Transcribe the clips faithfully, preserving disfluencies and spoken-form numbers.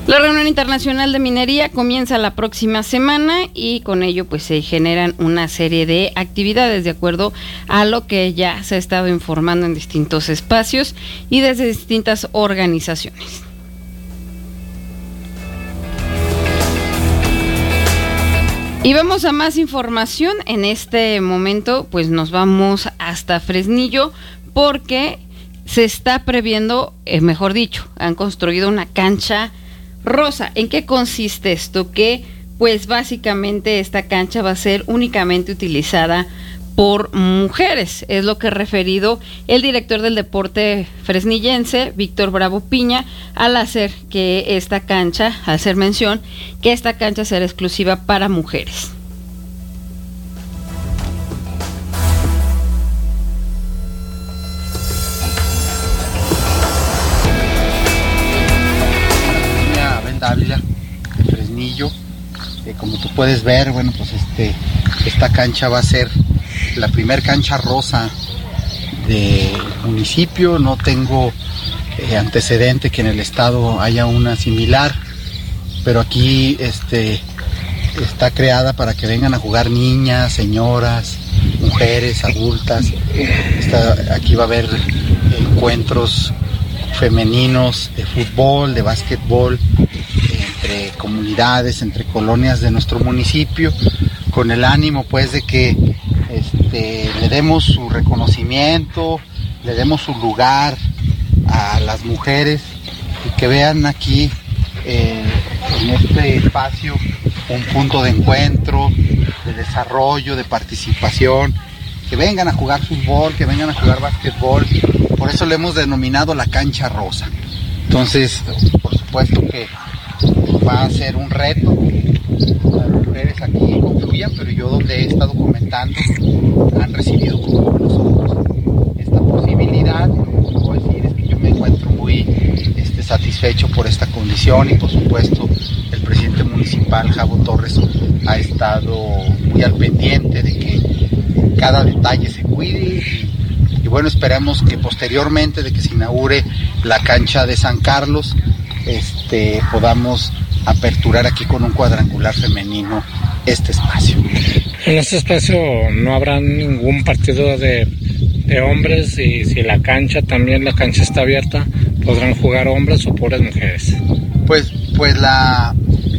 La reunión internacional de minería comienza la próxima semana y con ello pues se generan una serie de actividades de acuerdo a lo que ya se ha estado informando en distintos espacios y desde distintas organizaciones. Y vamos a más información. En este momento pues nos vamos hasta Fresnillo porque se está previendo, eh, mejor dicho, han construido una cancha rosa. ¿En qué consiste esto? Que pues básicamente esta cancha va a ser únicamente utilizada por mujeres, es lo que ha referido el director del deporte fresnillense, Víctor Bravo Piña, al hacer que esta cancha, al hacer mención que esta cancha será exclusiva para mujeres. Ávila, de Fresnillo. Eh, como tú puedes ver, bueno, pues este, esta cancha va a ser la primer cancha rosa del municipio. No tengo eh, antecedente que en el estado haya una similar, pero aquí este, está creada para que vengan a jugar niñas, señoras, mujeres, adultas. Está, aquí va a haber encuentros femeninos de fútbol, de básquetbol, entre comunidades, entre colonias de nuestro municipio, con el ánimo pues de que este, le demos su reconocimiento, le demos su lugar a las mujeres y que vean aquí eh, en este espacio un punto de encuentro, de desarrollo, de participación, que vengan a jugar fútbol, que vengan a jugar básquetbol. Por eso le hemos denominado la cancha rosa. Entonces, por supuesto que va a ser un reto. Las mujeres aquí confluyan, pero yo donde he estado comentando han recibido con buenos ojos esta posibilidad. Lo que puedo decir es que yo me encuentro muy este, satisfecho por esta condición y por supuesto el presidente municipal, Javo Torres, ha estado muy al pendiente de que cada detalle se cuide y Y bueno, esperamos que posteriormente de que se inaugure la cancha de San Carlos, este, podamos aperturar aquí con un cuadrangular femenino este espacio. En este espacio no habrá ningún partido de, de hombres y si la cancha también, la cancha está abierta, ¿podrán jugar hombres o puras mujeres? Pues, pues la,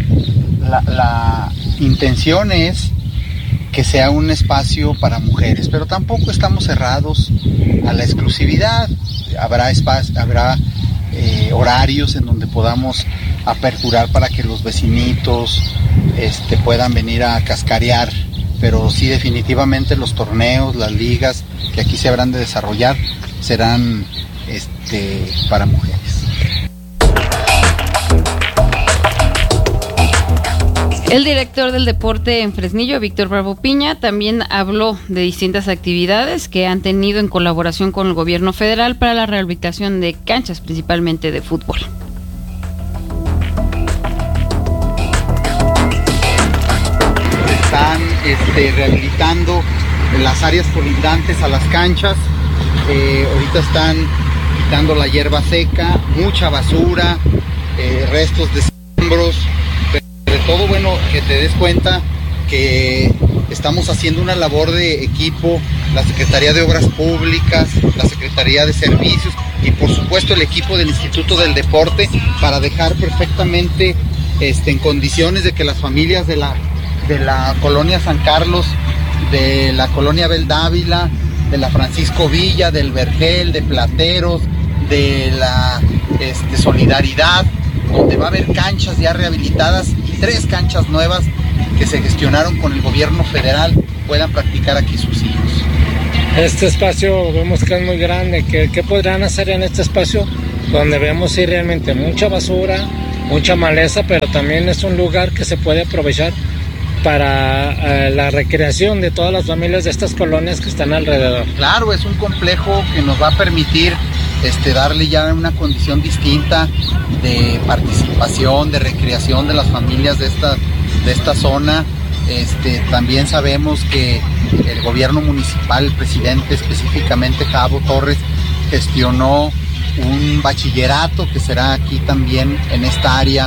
la, la intención es que sea un espacio para mujeres, pero tampoco estamos cerrados a la exclusividad. Habrá espacio, habrá eh, horarios en donde podamos aperturar para que los vecinitos este, puedan venir a cascarear, pero sí definitivamente los torneos, las ligas que aquí se habrán de desarrollar serán este, para mujeres. El director del deporte en Fresnillo, Víctor Bravo Piña, también habló de distintas actividades que han tenido en colaboración con el gobierno federal para la rehabilitación de canchas, principalmente de fútbol. Están este, rehabilitando las áreas colindantes a las canchas. Eh, ahorita están quitando la hierba seca, mucha basura, eh, restos de escombros. Sobre todo, bueno, que te des cuenta que estamos haciendo una labor de equipo, la Secretaría de Obras Públicas, la Secretaría de Servicios y por supuesto el equipo del Instituto del Deporte para dejar perfectamente este, en condiciones de que las familias de la, de la colonia San Carlos, de la colonia Bel Dávila, de la Francisco Villa, del Vergel, de Plateros, de la este, Solidaridad, donde va a haber canchas ya rehabilitadas y tres canchas nuevas que se gestionaron con el gobierno federal, puedan practicar aquí sus hijos. Este espacio vemos que es muy grande. ¿Qué, qué podrán hacer en este espacio donde vemos sí, realmente mucha basura, mucha maleza, pero también es un lugar que se puede aprovechar para eh, la recreación de todas las familias de estas colonias que están alrededor? Claro, es un complejo que nos va a permitir Este, darle ya una condición distinta de participación, de recreación de las familias de esta, de esta zona. Este, también sabemos que el gobierno municipal, el presidente específicamente Javo Torres, gestionó un bachillerato que será aquí también en esta área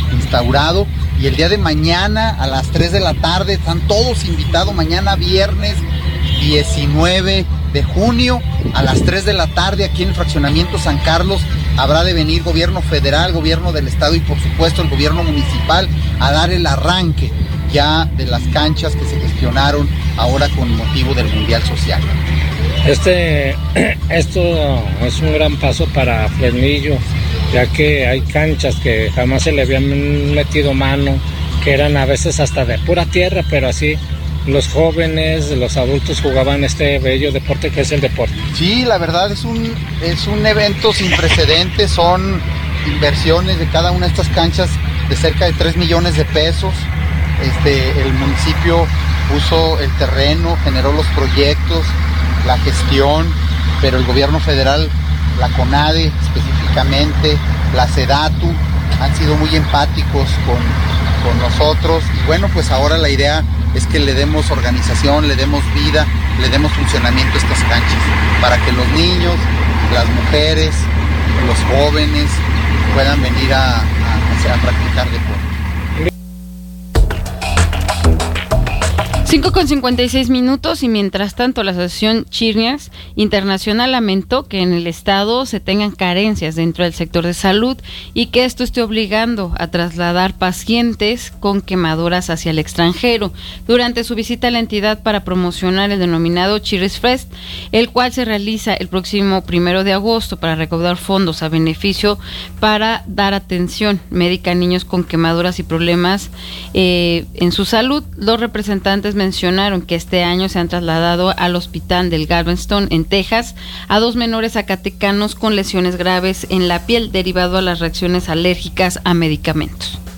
instaurado, y el día de mañana a las tres de la tarde están todos invitados, mañana viernes diecinueve de junio a las tres de la tarde aquí en el fraccionamiento San Carlos. Habrá de venir gobierno federal, gobierno del estado y por supuesto el gobierno municipal a dar el arranque ya de las canchas que se gestionaron ahora con motivo del Mundial Social. Este, esto es un gran paso para Fresnillo, ya que hay canchas que jamás se le habían metido mano, que eran a veces hasta de pura tierra, pero así los jóvenes, los adultos jugaban este bello deporte que es el deporte. Sí, la verdad es un, es un evento sin precedentes, son inversiones de cada una de estas canchas de cerca de tres millones de pesos. Este, el municipio puso el terreno, generó los proyectos, la gestión, pero el gobierno federal, la CONADE específicamente, la SEDATU, han sido muy empáticos con, con nosotros, y bueno, pues ahora la idea es que le demos organización, le demos vida, le demos funcionamiento a estas canchas, para que los niños, las mujeres, los jóvenes puedan venir a, a, a practicar deporte. cinco con cincuenta y seis minutos, y mientras tanto la Asociación Cheerleaders Internacional lamentó que en el estado se tengan carencias dentro del sector de salud y que esto esté obligando a trasladar pacientes con quemaduras hacia el extranjero. Durante su visita a la entidad para promocionar el denominado Cheerleaders Fest, el cual se realiza el próximo primero de agosto para recaudar fondos a beneficio para dar atención médica a niños con quemaduras y problemas eh, en su salud, los representantes mencionaron que este año se han trasladado al hospital del Galveston en Texas a dos menores zacatecanos con lesiones graves en la piel derivado a las reacciones alérgicas a medicamentos.